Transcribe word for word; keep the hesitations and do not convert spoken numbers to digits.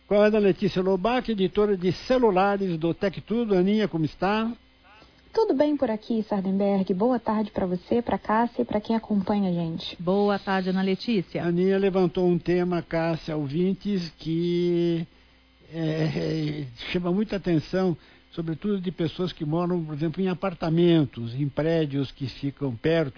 Com a Ana Letícia Lobac, editora de celulares do Tec Tudo. Aninha, como está? Tudo bem por aqui, Sardenberg. Boa tarde para você, para Cássia e para quem acompanha a gente. Boa tarde, Ana Letícia. A Aninha levantou um tema, Cássia, ouvintes, que é, chama muita atenção, sobretudo de pessoas que moram, por exemplo, em apartamentos, em prédios que ficam perto